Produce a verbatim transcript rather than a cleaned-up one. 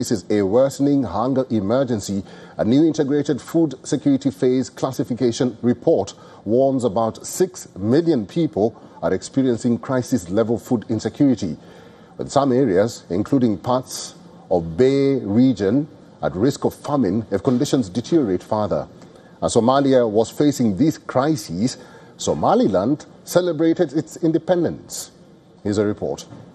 faces a worsening hunger emergency. A new integrated food security phase classification report warns about six million people are experiencing crisis-level food insecurity, with some areas, including parts of Bay region, at risk of famine if conditions deteriorate further. As Somalia was facing these crises, Somaliland celebrated its independence. Here's a report.